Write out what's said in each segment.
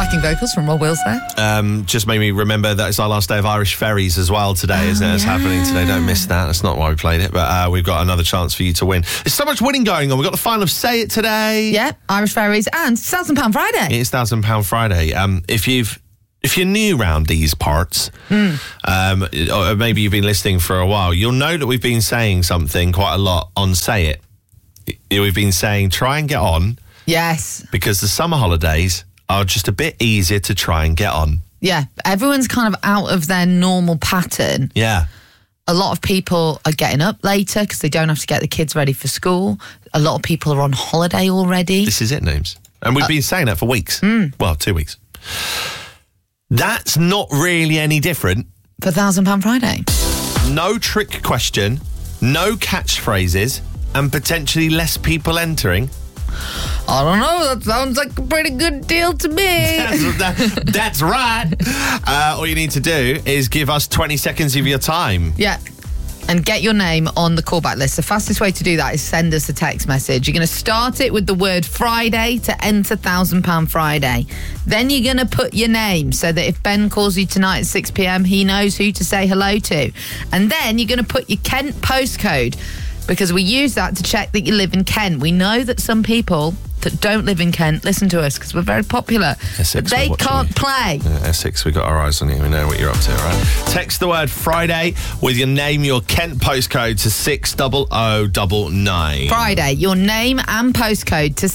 backing vocals from Rob Wills there. Just made me remember that it's our last day of Irish Ferries as well today, isn't it? It's happening today. Don't miss that. That's not why we played it, but we've got another chance for you to win. There's so much winning going on. We've got the final of Say It today. Yeah, Irish Ferries and £1,000 Friday. It's £1,000 Friday. If you're new round these parts, or maybe you've been listening for a while, you'll know that we've been saying something quite a lot on Say It. We've been saying try and get on. Yes. Because the summer holidays are just a bit easier to try and get on. Yeah, everyone's kind of out of their normal pattern. Yeah. A lot of people are getting up later because they don't have to get the kids ready for school. A lot of people are on holiday already. This is it, Nooms. And we've been saying that for weeks. Well, 2 weeks. That's not really any different. For £1,000 Friday. No trick question, no catchphrases, and potentially less people entering. I don't know. That sounds like a pretty good deal to me. That's right. All you need to do is give us 20 seconds of your time. Yeah. And get your name on the callback list. The fastest way to do that is send us a text message. You're going to start it with the word Friday to enter £1,000 Friday. Then you're going to put your name so that if Ben calls you tonight at 6 p.m, he knows who to say hello to. And then you're going to put your Kent postcode, because we use that to check that you live in Kent. We know that some people that don't live in Kent listen to us because we're very popular. Essex, they can't play. Essex, we got our eyes on you. We know what you're up to, right? Text the word Friday with your name, your Kent postcode to 60099. Friday, your name and postcode to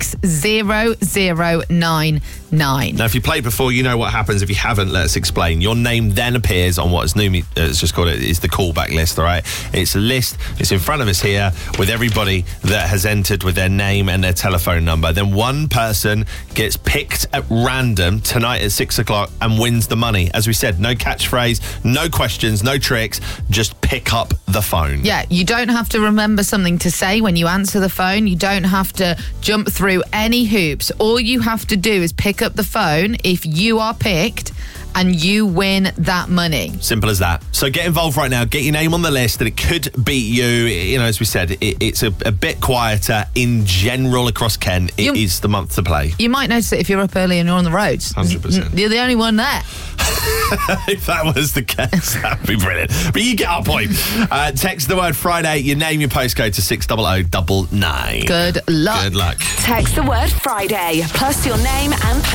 60099. Now, if you played before, you know what happens. If you haven't, let us explain. Your name then appears on what Noomi has just called it, is the callback list, all right? It's a list. It's in front of us here with everybody that has entered with their name and their telephone number. Then one person gets picked at random tonight at 6 o'clock and wins the money. As we said, no catchphrase, no questions, no tricks. Just pick up the phone. Yeah, you don't have to remember something to say when you answer the phone. You don't have to jump through any hoops. All you have to do is pick up the phone if you are picked, and you win that money. Simple as that. So get involved right now. Get your name on the list, and it could be you. You know, as we said, it's a bit quieter in general across Kent. It is the month to play. You might notice it if you're up early and you're on the roads. 100%. You're the only one there. If that was the case, that would be brilliant. But you get our point. Text the word Friday, your name, your postcode to 60099. Good luck. Good luck. Text the word Friday plus your name and